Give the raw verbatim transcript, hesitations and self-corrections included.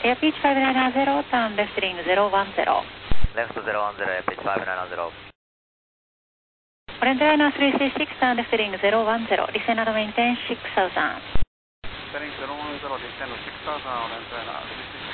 Air Pitch five nine zero, turn left ring zero one zero. Left zero one zero, Air Pitch five nine zero. Orange Liner three three six, turn left ring zero one zero. Descend and maintain six thousand. Setting zero one zero, descend six thousand, Orange Liner three three six.